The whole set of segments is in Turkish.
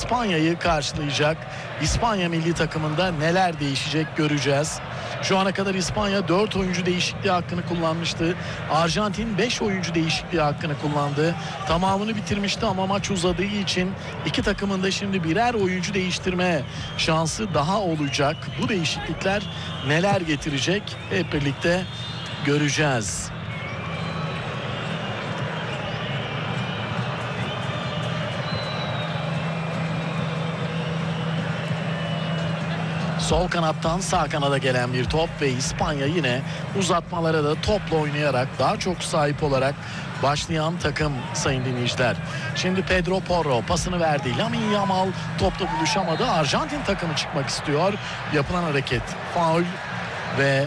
İspanya'yı karşılayacak. İspanya milli takımında neler değişecek göreceğiz. Şu ana kadar İspanya 4 oyuncu değişikliği hakkını kullanmıştı. Arjantin 5 oyuncu değişikliği hakkını kullandı. Tamamını bitirmişti ama maç uzadığı için iki takımın da şimdi birer oyuncu değiştirme şansı daha olacak. Bu değişiklikler neler getirecek hep birlikte göreceğiz. Sol kanattan sağ kanada gelen bir top ve İspanya yine uzatmalara da topla oynayarak daha çok sahip olarak başlayan takım sayın dinleyiciler. Şimdi Pedro Porro pasını verdi. Lamine Yamal topla buluşamadı. Arjantin takımı çıkmak istiyor. Yapılan hareket faul ve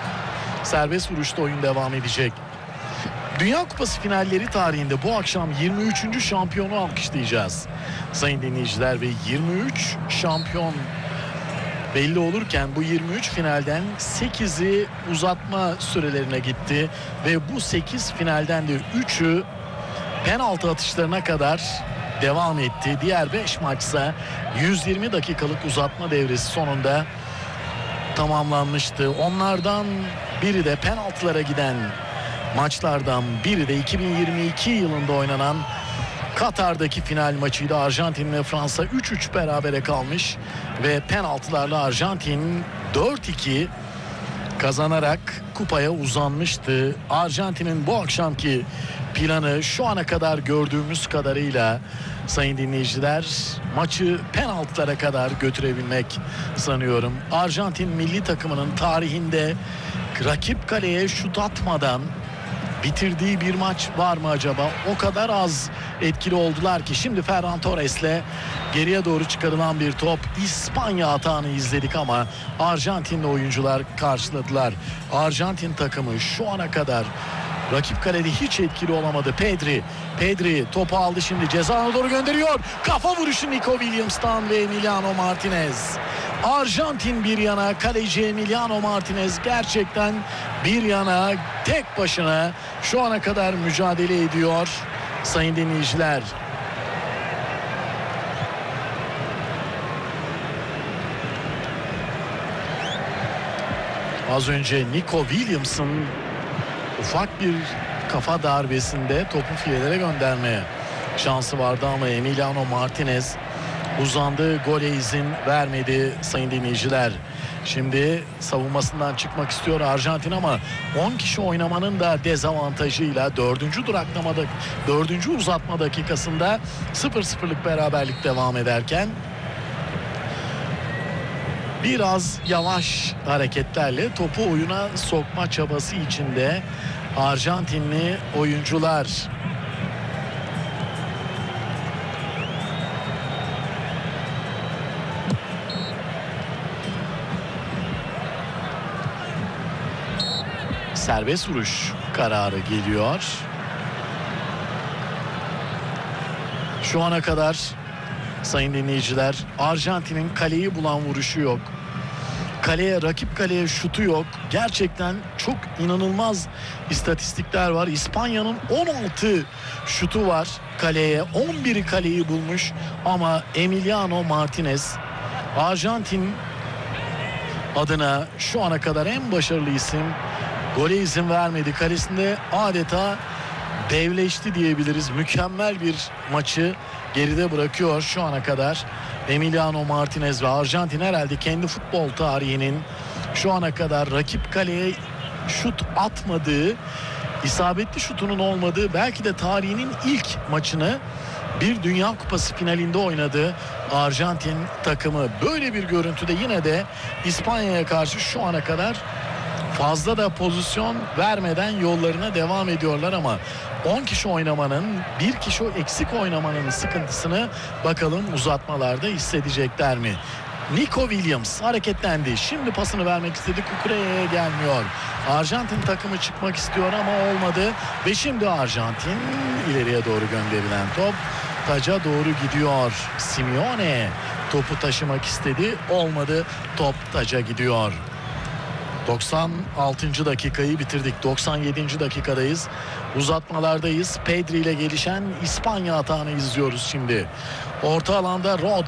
serbest vuruşta oyun devam edecek. Dünya Kupası finalleri tarihinde bu akşam 23. şampiyonu alkışlayacağız sayın dinleyiciler ve 23 şampiyon belli olurken bu 23 finalden 8'i uzatma sürelerine gitti ve bu 8 finalden de 3'ü penaltı atışlarına kadar devam etti. Diğer 5 maçsa 120 dakikalık uzatma devresi sonunda tamamlanmıştı. Onlardan biri de penaltılara giden maçlardan biri de 2022 yılında oynanan Katar'daki final maçıydı. Arjantin ve Fransa 3-3 berabere kalmış ve penaltılarla Arjantin 4-2 kazanarak kupaya uzanmıştı. Arjantin'in bu akşamki planı şu ana kadar gördüğümüz kadarıyla sayın dinleyiciler maçı penaltılara kadar götürebilmek sanıyorum. Arjantin milli takımının tarihinde rakip kaleye şut atmadan bitirdiği bir maç var mı acaba? O kadar az etkili oldular ki şimdi Ferran Torres'le geriye doğru çıkarılan bir top. İspanya atağını izledik ama Arjantinli oyuncular karşıladılar. Arjantin takımı şu ana kadar rakip kalede hiç etkili olamadı. Pedri topu aldı, şimdi ceza alanına doğru gönderiyor. Kafa vuruşu Nico Williams'tan ve Emiliano Martinez. Arjantin bir yana, kaleci Emiliano Martinez gerçekten bir yana, tek başına şu ana kadar mücadele ediyor sayın dinleyiciler. Az önce Nico Williams'ın ufak bir kafa darbesinde topu filelere göndermeye şansı vardı ama Emiliano Martinez uzandı, gole izin vermedi sayın dinleyiciler. Şimdi savunmasından çıkmak istiyor Arjantin ama 10 kişi oynamanın da dezavantajıyla 4. uzatma dakikasında 0-0'lık beraberlik devam ederken biraz yavaş hareketlerle topu oyuna sokma çabası içinde Arjantinli oyuncular. Serbest vuruş kararı geliyor. Şu ana kadar sayın dinleyiciler Arjantin'in kaleyi bulan vuruşu yok. Rakip kaleye şutu yok. Gerçekten çok inanılmaz istatistikler var. İspanya'nın 16 şutu var kaleye. 11'i kaleyi bulmuş ama Emiliano Martinez Arjantin adına şu ana kadar en başarılı isim. Gole izin vermedi. Kalesinde adeta devleşti diyebiliriz. Mükemmel bir maçı geride bırakıyor şu ana kadar Emiliano Martinez ve Arjantin herhalde kendi futbol tarihinin şu ana kadar rakip kaleye şut atmadığı, isabetli şutunun olmadığı, belki de tarihinin ilk maçını bir Dünya Kupası finalinde oynadı Arjantin takımı. Böyle bir görüntüde yine de İspanya'ya karşı şu ana kadar fazla da pozisyon vermeden yollarına devam ediyorlar ama 10 kişi oynamanın, bir kişi eksik oynamanın sıkıntısını bakalım uzatmalarda hissedecekler mi? Nico Williams hareketlendi. Şimdi pasını vermek istedi. Cucurea'ya gelmiyor. Arjantin takımı çıkmak istiyor ama olmadı. Ve şimdi Arjantin ileriye doğru gönderilen top taca doğru gidiyor. Simeone topu taşımak istedi. Olmadı. Top taca gidiyor. 96. dakikayı bitirdik. 97. dakikadayız. Uzatmalardayız. Pedri ile gelişen İspanya atağını izliyoruz şimdi. Orta alanda Rodri.